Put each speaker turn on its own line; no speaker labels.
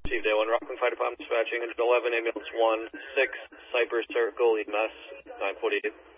received A1 Rockland Fire Department dispatching 111 ambulance 1 6 Cypress Circle EMS 948.